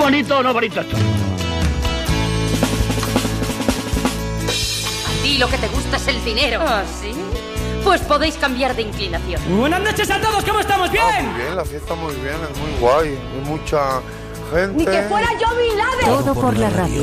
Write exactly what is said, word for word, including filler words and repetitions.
bonito o no bonito esto. A ti lo que te gusta es el dinero. ¿Ah, sí? Pues podéis cambiar de inclinación. Buenas noches a todos, ¿cómo estamos? ¿Bien? Ah, muy bien, la fiesta muy bien, es muy guay. Hay mucha gente. Ni que fuera yo Bin Laden. Todo por la radio.